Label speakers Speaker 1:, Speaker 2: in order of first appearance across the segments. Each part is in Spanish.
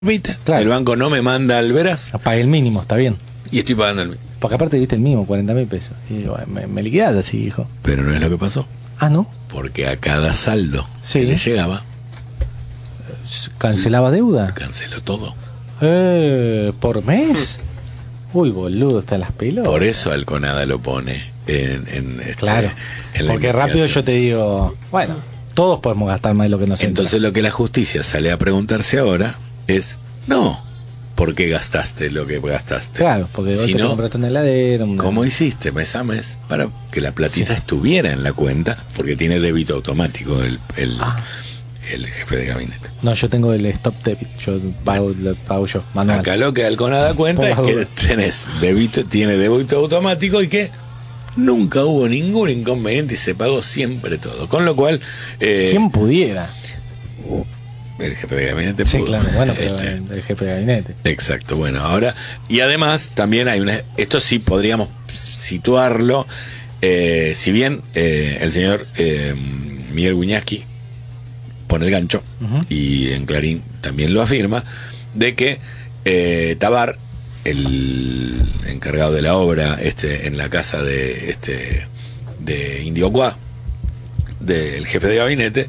Speaker 1: permite.
Speaker 2: Claro.
Speaker 1: El banco no me manda al veraz
Speaker 2: Pague el mínimo, está bien.
Speaker 1: y estoy pagando el mínimo.
Speaker 2: Porque aparte viste el mínimo, 40.000 pesos. Y bueno, me liquidás así, hijo.
Speaker 1: Pero no es lo que pasó.
Speaker 2: Ah, ¿no?
Speaker 1: Porque a cada saldo
Speaker 2: Sí.
Speaker 1: que le llegaba,
Speaker 2: ¿Cancelaba deuda?
Speaker 1: canceló todo.
Speaker 2: ¿Por mes? Uy, boludo, está en las pelotas.
Speaker 1: Por eso Alconada lo pone en
Speaker 2: Claro,
Speaker 1: en la
Speaker 2: porque rápido
Speaker 1: investigación.
Speaker 2: yo te digo, bueno, todos podemos gastar más de lo que nos
Speaker 1: Entonces lo que la justicia sale a preguntarse ahora es, no, ¿por qué gastaste lo que gastaste?
Speaker 2: Claro, porque vos
Speaker 1: Si
Speaker 2: te
Speaker 1: no,
Speaker 2: compraste una heladera.
Speaker 1: ¿cómo hiciste mes a mes para que la platita estuviera en la cuenta? Porque tiene débito automático el jefe de gabinete.
Speaker 2: No, yo tengo el stop debit, yo lo pago yo, manual.
Speaker 1: Acá lo que Alconada cuenta
Speaker 2: Por
Speaker 1: es
Speaker 2: las
Speaker 1: que
Speaker 2: dudas.
Speaker 1: tiene débito automático y que nunca hubo ningún inconveniente y se pagó siempre todo. Con lo cual,
Speaker 2: ¿Quién pudiera?
Speaker 1: el jefe de gabinete
Speaker 2: Sí,
Speaker 1: pudo.
Speaker 2: claro, bueno, pero el jefe de gabinete.
Speaker 1: Exacto, bueno, ahora, y además también hay esto sí podríamos situarlo, si bien el señor Miguel Wiñaski pone el gancho,
Speaker 2: Ujú.
Speaker 1: y en Clarín también lo afirma, de que Tabar, el encargado de la obra en la casa de Indiocuá, del jefe de gabinete,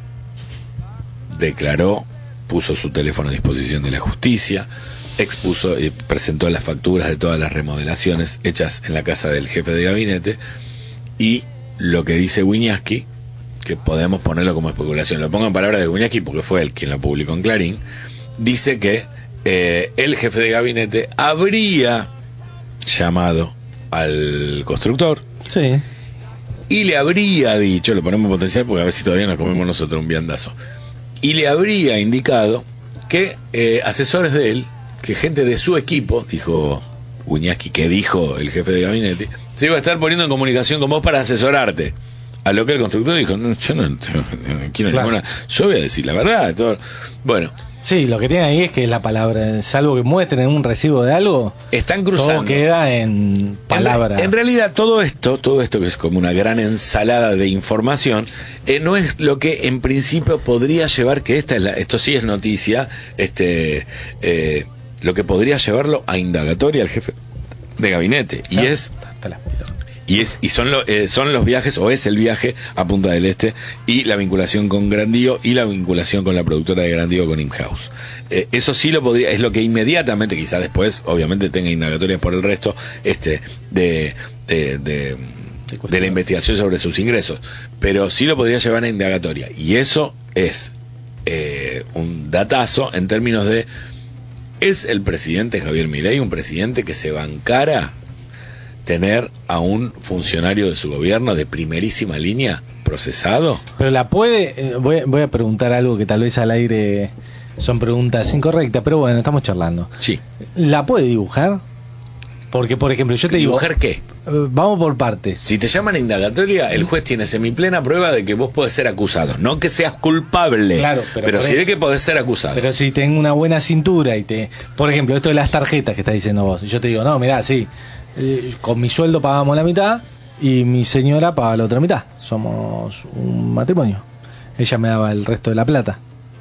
Speaker 1: declaró, puso su teléfono a disposición de la justicia, expuso y presentó las facturas de todas las remodelaciones hechas en la casa del jefe de gabinete, y lo que dice Wiñaski, que podemos ponerlo como especulación, lo pongo en palabras de Wiñaski porque fue él quien lo publicó en Clarín, dice que el jefe de gabinete habría llamado al constructor
Speaker 2: Sí.
Speaker 1: y le habría dicho, lo ponemos en potencial porque a ver si todavía nos comemos nosotros un viandazo, y le habría indicado que asesores de él, que gente de su equipo, dijo Wiñaski, que dijo el jefe de gabinete, se iba a estar poniendo en comunicación con vos para asesorarte. A lo que el constructor dijo, no, yo no quiero
Speaker 2: Claro.
Speaker 1: ninguna, yo voy a decir la verdad. Todo. Bueno,
Speaker 2: Sí, lo que tiene ahí es que la palabra, salvo que muestren un recibo de algo,
Speaker 1: están cruzando.
Speaker 2: todo queda en palabra.
Speaker 1: En realidad todo esto que es como una gran ensalada de información, no es lo que en principio podría llevar, que esto sí es noticia, lo que podría llevarlo a indagatoria al jefe de gabinete, y
Speaker 2: Claro,
Speaker 1: es
Speaker 2: hasta las pelotas.
Speaker 1: y son los viajes, o es el viaje a Punta del Este, y la vinculación con Grandío, y la vinculación con la productora de Grandío, con Imhouse. Eso sí lo podría, es lo que inmediatamente, quizá después, obviamente tenga indagatorias por el resto, de la investigación sobre sus ingresos, pero sí lo podría llevar a indagatoria, y eso es un datazo en términos de, ¿es el presidente Javier Milei un presidente que se bancara tener a un funcionario de su gobierno de primerísima línea procesado?
Speaker 2: Pero la puede, voy a preguntar algo que tal vez al aire son preguntas incorrectas, pero bueno, estamos charlando.
Speaker 1: Sí.
Speaker 2: ¿La puede dibujar? Porque, por ejemplo, yo te
Speaker 1: ¿Dibujar
Speaker 2: digo,
Speaker 1: qué?
Speaker 2: vamos por partes.
Speaker 1: Si te llaman a indagatoria, el juez tiene semiplena prueba de que vos podés ser acusado. No que seas culpable,
Speaker 2: Claro, pero por
Speaker 1: sí
Speaker 2: eso.
Speaker 1: de que podés ser acusado.
Speaker 2: Pero si tengo una buena cintura y por ejemplo, esto de las tarjetas que estás diciendo vos, y yo te digo, no, mirá, sí, con mi sueldo pagamos la mitad y mi señora paga la otra mitad. Somos un matrimonio. Ella me daba el resto de la plata.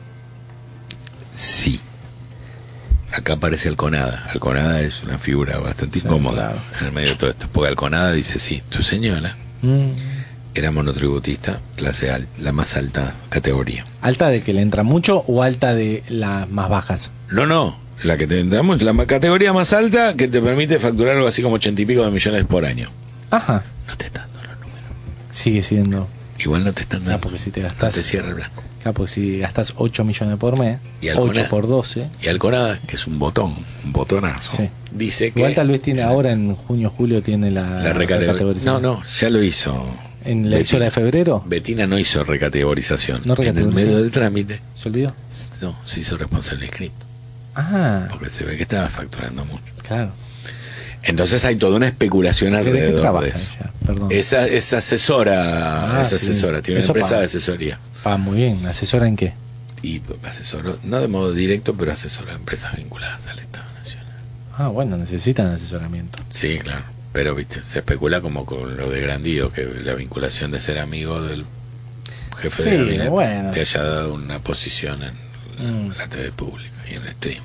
Speaker 1: Sí. Acá aparece Alconada. Alconada es una figura bastante
Speaker 2: Sí,
Speaker 1: incómoda,
Speaker 2: claro.
Speaker 1: en el medio de todo esto. Porque Alconada dice, sí, tu señora era monotributista, clase alta, la más alta categoría.
Speaker 2: ¿Alta de que le entra mucho o alta de las más bajas?
Speaker 1: No, la que te entramos, categoría más alta que te permite facturar algo así como 80 y pico de millones por año.
Speaker 2: Ajá,
Speaker 1: No te están dando los números.
Speaker 2: sigue siendo.
Speaker 1: Igual no te están dando.
Speaker 2: Porque si te
Speaker 1: No
Speaker 2: gastás,
Speaker 1: te cierra el blanco.
Speaker 2: porque si gastás 8 millones por mes,
Speaker 1: Y
Speaker 2: 8
Speaker 1: Alconada.
Speaker 2: por 12.
Speaker 1: Y Alconada, que es un botonazo,
Speaker 2: Sí.
Speaker 1: dice que
Speaker 2: Igual tal vez tiene ahora en junio, julio tiene la
Speaker 1: recategorización. No, ya lo hizo.
Speaker 2: ¿En la emisora de febrero?
Speaker 1: Betina no hizo recategorización.
Speaker 2: No
Speaker 1: En el
Speaker 2: recategorización.
Speaker 1: medio del trámite,
Speaker 2: ¿Se olvidó?
Speaker 1: no, se hizo responsable inscripto.
Speaker 2: Ah,
Speaker 1: Porque se ve que estaba facturando mucho.
Speaker 2: claro.
Speaker 1: Entonces hay toda una especulación
Speaker 2: ¿De qué
Speaker 1: alrededor
Speaker 2: trabaja
Speaker 1: de eso.
Speaker 2: ella? Perdón.
Speaker 1: Es asesora,
Speaker 2: Sí.
Speaker 1: tiene una
Speaker 2: Eso
Speaker 1: empresa
Speaker 2: paga.
Speaker 1: de asesoría.
Speaker 2: Ah, muy bien. ¿Asesora en qué?
Speaker 1: Y asesora, no de modo directo, pero asesora a empresas vinculadas al Estado Nacional.
Speaker 2: Ah, bueno, necesitan asesoramiento.
Speaker 1: Sí, claro. Pero, viste, se especula como con lo de Grandío, que la vinculación de ser amigo del jefe
Speaker 2: Sí,
Speaker 1: de gabinete
Speaker 2: bueno.
Speaker 1: te haya dado una posición en la TV pública. y en el stream.